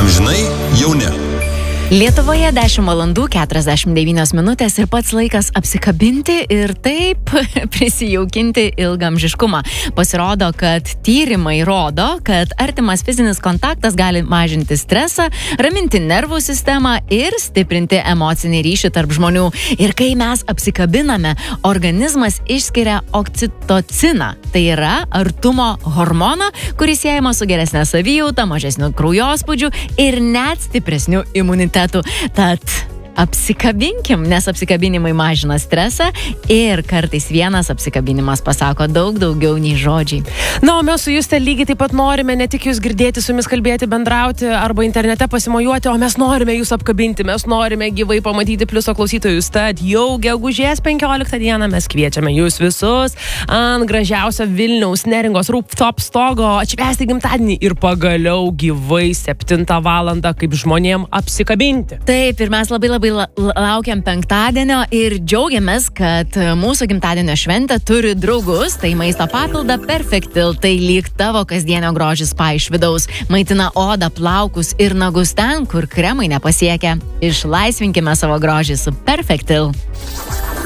Amžinai jauni. Lietuvoje 10 valandų 49 minutės ir pats laikas apsikabinti ir taip prisijaukinti ilgamžiškumą. Pasirodo, kad tyrimai rodo, kad artimas fizinis kontaktas gali mažinti stresą, raminti nervų sistemą ir stiprinti emocinį ryšį tarp žmonių. Ir kai mes apsikabiname, organizmas išskiria oksitociną. Tai yra artumo hormoną, kuris siejama su geresnė savijauta, mažesniu kraujospūdžiu ir net stipresniu imunitetu. Tad apsikabinkim, nes apsikabinimai mažina stresą ir kartais vienas apsikabinimas pasako daug daugiau nei žodžiai. Na, o mes su Juste lygiai taip pat norime ne tik jūs girdėti, su jumis kalbėti, bendrauti arba internete pasimojuoti, o mes norime jūs apkabinti, mes norime gyvai pamatyti Pliuso klausytojus. Tad jau gegužės 15 dieną mes kviečiame jūs visus ant gražiausio Vilniaus Neringos rooftop stogo atšvęsti gimtadienį ir pagaliau gyvai 7 valandą kaip žmonėm apsikabinti. Taip, ir mes labai laukiam penktadienio ir džiaugiamės, kad mūsų gimtadienio šventė turi draugus, tai maisto papildą Perfektil, tai lyg tavo kasdienio grožis spa iš vidaus, maitina odą, plaukus ir nagus ten, kur kremai nepasiekia. Išlaisvinkime savo grožį su Perfektil.